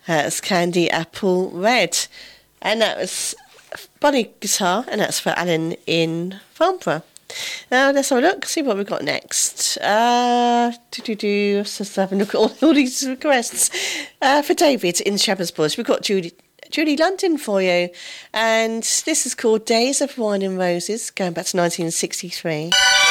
That's Candy Apple Red. And that was Bonnie Guitar, and that's for Alan in Farnborough. Now let's have a look, see what we've got next. Just have a look at all these requests. For David in Shepherd's Bush, we've got Julie London for you. And this is called Days of Wine and Roses, going back to 1963.